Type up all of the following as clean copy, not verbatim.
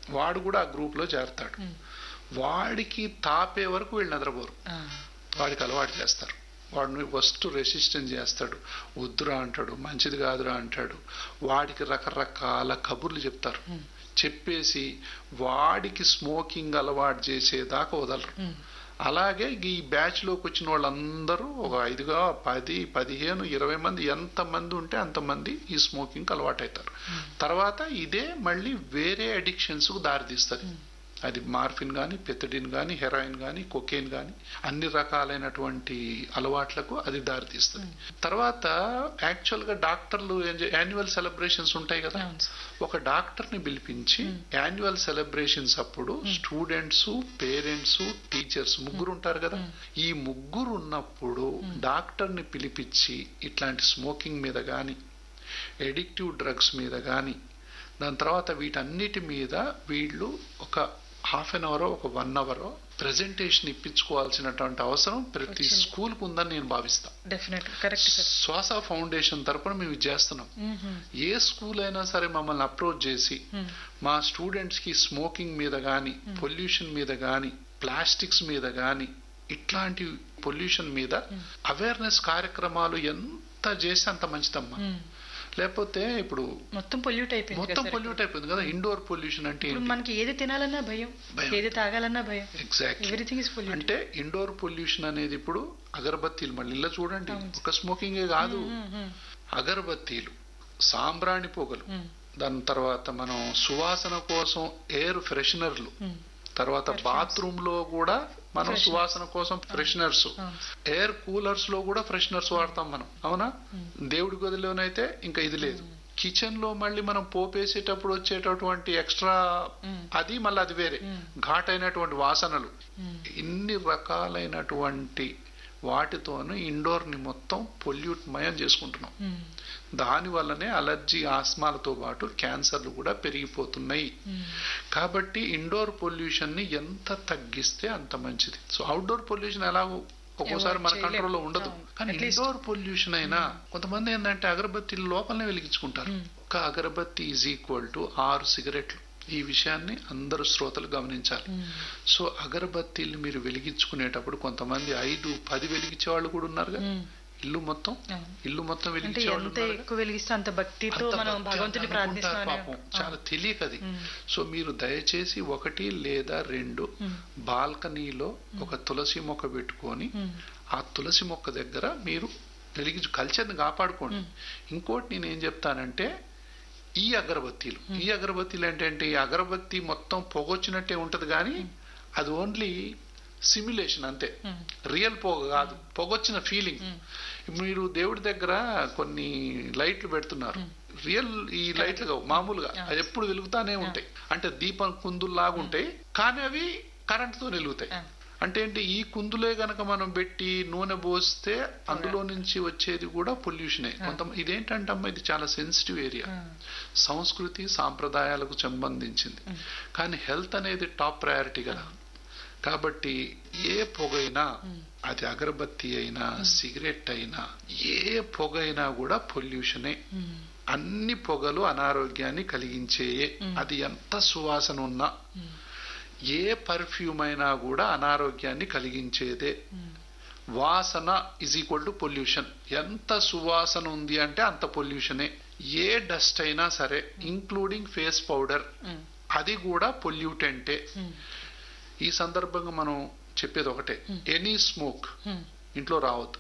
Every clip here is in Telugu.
వాడు కూడా ఆ గ్రూప్ లో చేరతాడు. వాడికి తాపే వరకు వీళ్ళు నిద్రపోరు, వాడికి అలవాటు చేస్తారు. వాడిని ఫస్ట్ రెసిస్టెన్స్ చేస్తాడు, వద్దురా అంటాడు, మంచిది కాదురా అంటాడు, వాడికి రకరకాల కబుర్లు చెప్తారు. చెప్పేసి వాడికి స్మోకింగ్ అలవాటు చేసేదాకా వదలరు. అలాగే ఈ బ్యాచ్ లోకి వచ్చిన వాళ్ళందరూ ఒక 5గా 10, 15, 20 మంది, ఎంతమంది ఉంటే అంతమంది ఈ స్మోకింగ్ అలవాటు అవుతారు. తర్వాత ఇదే మళ్ళీ వేరే అడిక్షన్స్ కు దారితీస్తుంది. అది మార్ఫిన్ కానీ, పెథడిన్ కానీ, హెరాయిన్ కానీ, కొకేన్ కానీ, అన్ని రకాలైనటువంటి అలవాట్లకు అది దారితీస్తుంది. తర్వాత యాక్చువల్ గా డాక్టర్లు యాన్యువల్ సెలబ్రేషన్స్ ఉంటాయి కదా, ఒక డాక్టర్ ని పిలిపించి యాన్యువల్ సెలబ్రేషన్స్ అప్పుడు స్టూడెంట్స్, పేరెంట్స్, టీచర్స్ ముగ్గురు ఉంటారు కదా, ఈ ముగ్గురు ఉన్నప్పుడు డాక్టర్ ని పిలిపించి ఇట్లాంటి స్మోకింగ్ మీద కానీ, ఎడిక్టివ్ డ్రగ్స్ మీద కానీ, దాని తర్వాత వీటన్నిటి మీద వీళ్ళు ఒక ½ an hour, ఒక 1 hour ప్రెజెంటేషన్ ఇప్పించుకోవాల్సినటువంటి అవసరం ప్రతి స్కూల్ కు ఉందని నేను భావిస్తాను. శ్వాస ఫౌండేషన్ తరపున మేము చేస్తున్నాం. ఏ స్కూల్ అయినా సరే మమ్మల్ని అప్రోచ్ చేసి మా స్టూడెంట్స్ కి స్మోకింగ్ మీద గాని, పొల్యూషన్ మీద గాని, ప్లాస్టిక్స్ మీద గాని, ఇట్లాంటి పొల్యూషన్ మీద అవేర్నెస్ కార్యక్రమాలు ఎంత చేసి అంత మంచిదమ్మా. లేకపోతే ఇప్పుడు మొత్తం పొల్యూట్ అయిపోయింది కదా. ఇండోర్ పొల్యూషన్ అంటే మనకి ఏది తినాలన్నా భయం, ఏది తాగాలన్నా భయం. ఎగ్జాక్ట్లీ. Everything is pollute. అంటే ఇండోర్ పొల్యూషన్ అనేది ఇప్పుడు అగరబత్తీలు, మళ్ళీ ఇలా చూడండి, ఒక స్మోకింగే కాదు, అగరబత్తీలు, సాంబ్రాణి పొగలు, దాని తర్వాత మనం సువాసన కోసం ఎయిర్ ఫ్రెషనర్లు, తర్వాత బాత్రూమ్ లో కూడా మనం సువాసన కోసం ఫ్రెషనర్స్, ఎయిర్ కూలర్స్ లో కూడా ఫ్రెషనర్స్ వాడతాం మనం, అవునా? దేవుడి గదిలోనైతే ఇంకా ఇది లేదు. కిచెన్ లో మళ్ళీ మనం పోపేసేటప్పుడు వచ్చేటటువంటి ఎక్స్ట్రా అది మళ్ళీ అది వేరే ఘాటైనటువంటి వాసనలు. ఇన్ని రకాలైనటువంటి వాటితోనూ ఇండోర్ ని మొత్తం పొల్యూట్ మయం చేసుకుంటున్నాం. దాని వల్లనే అలర్జీ, ఆస్మాలతో పాటు క్యాన్సర్లు కూడా పెరిగిపోతున్నాయి. కాబట్టి ఇండోర్ పొల్యూషన్ ని ఎంత తగ్గిస్తే అంత మంచిది. సో అవుట్డోర్ పొల్యూషన్ ఎలాగో ఒక్కోసారి మన కంట్రోల్లో ఉండదు, కానీ ఇండోర్ పొల్యూషన్ అయినా కొంతమంది ఏంటంటే అగరబత్తీలు లోపలనే వెలిగించుకుంటారు. ఒక అగరబత్తి ఈజ్ ఈక్వల్ టు 6 సిగరెట్లు. ఈ విషయాన్ని అందరు శ్రోతలు గమనించాలి. సో అగరబత్తీలు మీరు వెలిగించుకునేటప్పుడు కొంతమంది 5, 10 వెలిగించే వాళ్ళు కూడా ఉన్నారు కదా. ఇల్లు మొత్తం వెలిగించే వాళ్ళు పాపం, చాలా తెలియక అది. సో మీరు దయచేసి 1 లేదా 2 బాల్కనీలో ఒక తులసి మొక్క పెట్టుకొని ఆ తులసి మొక్క దగ్గర మీరు వెలిగించు, కల్చర్ని కాపాడుకోండి. ఇంకోటి నేను ఏం చెప్తానంటే, ఈ అగరబత్తీలు ఏంటంటే, ఈ అగరబత్తి మొత్తం పొగొచ్చినట్టే ఉంటది కానీ అది ఓన్లీ సిమ్యులేషన్ అంతే, రియల్ పొగ కాదు, పొగొచ్చిన ఫీలింగ్. మీరు దేవుడి దగ్గర కొన్ని లైట్లు పెడుతున్నారు, రియల్ ఈ లైట్లు మామూలుగా అది ఎప్పుడు వెలుగుతానే ఉంటాయి, అంటే దీపం కుందుల్లాగా ఉంటాయి, కానీ అవి కరెంటుతో వెలుగుతాయి. అంటే ఏంటి, ఈ కుందులే గనక మనం పెట్టి నూనె పోస్తే అందులో నుంచి వచ్చేది కూడా పొల్యూషనే. ఇదేంటంటే అమ్మ, ఇది చాలా సెన్సిటివ్ ఏరియా, సంస్కృతి సాంప్రదాయాలకు సంబంధించింది, కానీ హెల్త్ అనేది టాప్ ప్రయారిటీ కదా. కాబట్టి ఏ పొగైనా, అది అగరబత్తి అయినా, సిగరెట్ అయినా, ఏ పొగైనా కూడా పొల్యూషనే. అన్ని పొగలు అనారోగ్యాన్ని కలిగించేయే, అది ఎంత సువాసన ఉన్నా. ఏ పర్ఫ్యూమ్ అయినా కూడా అనారోగ్యాన్ని కలిగించేదే. వాసన ఈజ్ ఈక్వల్ టు పొల్యూషన్. ఎంత సువాసన ఉంది అంటే అంత పొల్యూషనే. ఏ డస్ట్ అయినా సరే, ఇంక్లూడింగ్ ఫేస్ పౌడర్, అది కూడా పొల్యూటెంటే. ఈ సందర్భంగా మనం చెప్పేది ఒకటే, ఎనీ స్మోక్ ఇంట్లో రావద్దు,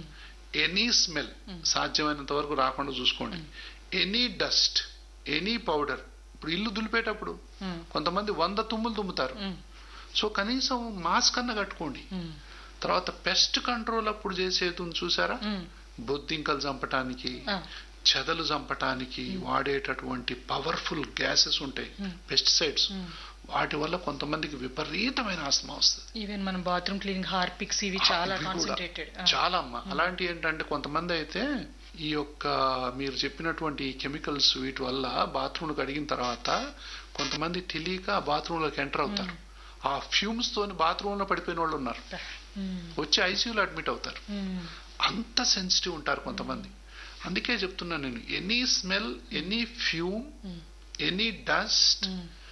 ఎనీ స్మెల్ సాధ్యమైనంత వరకు రాకుండా చూసుకోండి, ఎనీ డస్ట్, ఎనీ పౌడర్. ఇప్పుడు ఇల్లు దులిపేటప్పుడు కొంతమంది 100 తుమ్ములు తుమ్ముతారు, సో కనీసం మాస్క్ అన్న కట్టుకోండి. తర్వాత పెస్ట్ కంట్రోల్ అప్పుడు చేసేది చూసారా, బొద్దింకలు చంపటానికి, చెదలు చంపటానికి వాడేటటువంటి పవర్ఫుల్ గ్యాసెస్ ఉంటాయి, పెస్టిసైడ్స్. వాటి వల్ల కొంతమందికి విపరీతమైన ఆస్తమా వస్తుంది. ఈవెన్ మన బాత్రూమ్ క్లీనింగ్, హార్పిక్స్, ఇవి చాలా కాన్సంట్రేటెడ్. చాలా అమ్మా. అలాంటి ఏంటంటే కొంతమంది అయితే ఈ యొక్క మీరు చెప్పినటువంటి కెమికల్స్ వీటి వల్ల బాత్రూమ్ కడిగిన తర్వాత కొంతమంది తెలియక బాత్రూమ్ లోకి ఎంటర్ అవుతారు, ఆ ఫ్యూమ్స్ తోని బాత్రూమ్ లో పడిపోయిన వాళ్ళు ఉన్నారు, వచ్చి ఐసీయూలో అడ్మిట్ అవుతారు. అంత సెన్సిటివ్ ఉంటారు కొంతమంది. అందుకే చెప్తున్నాను నేను, any smell, any fume, any dust,